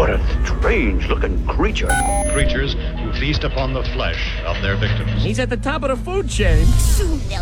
What a strange-looking creature. Creatures who feast upon the flesh of their victims. He's at the top of the food chain. Soon they'll